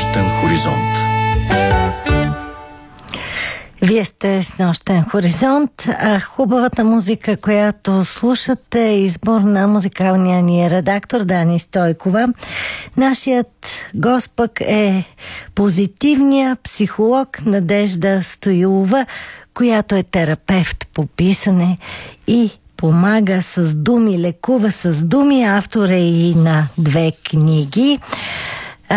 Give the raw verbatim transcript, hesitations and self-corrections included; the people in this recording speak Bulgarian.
нощен хоризонт. Вие сте с Нощен хоризонт, а хубавата музика, която слушате, е избор на музикалния ни редактор Дани Стойкова. Нашият гост пък е позитивният психолог Надежда Стоилова, която е терапевт по писане и помага с думи, лекува с думи. Автор е и на две книги.